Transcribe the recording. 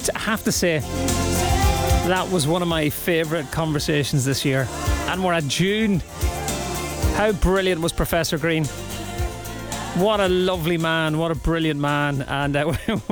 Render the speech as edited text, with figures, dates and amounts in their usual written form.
I have to say, that was one of my favourite conversations this year. And we're at June. How brilliant was Professor Green? What a lovely man, what a brilliant man. And